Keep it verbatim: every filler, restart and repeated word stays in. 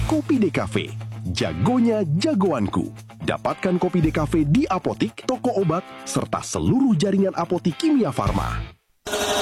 Kopi Decafe, jagonya jagoanku. Dapatkan Kopi Decafe di apotik, toko obat, serta seluruh jaringan apotik Kimia Farma.